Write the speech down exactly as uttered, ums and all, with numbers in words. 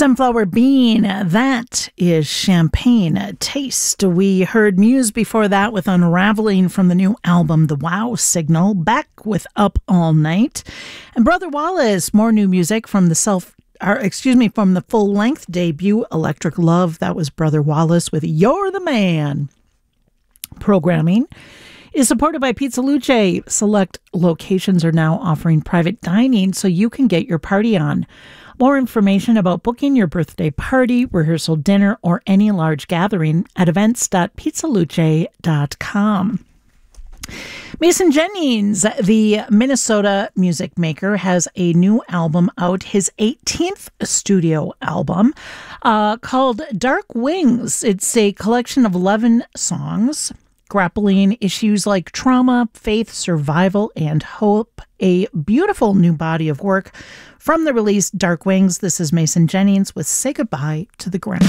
Sunflower Bean, that is Champagne Taste. We heard Muse before that with Unraveling from the new album The Wow Signal, Beck with Up All Night, and Brother Wallace, more new music from the self or excuse me, from the full-length debut Electric Love. That was Brother Wallace with You're the Man. Programming is supported by Pizza Luce. Select locations are now offering private dining so you can get your party on. More information about booking your birthday party, rehearsal dinner, or any large gathering at events dot pizzaluce dot com. Mason Jennings, the Minnesota music maker, has a new album out, his eighteenth studio album, uh, called Dark Wings. It's a collection of eleven songs grappling issues like trauma, faith, survival, and hope. A beautiful new body of work from the release Dark Wings. This is Mason Jennings with Say Goodbye to the Ground.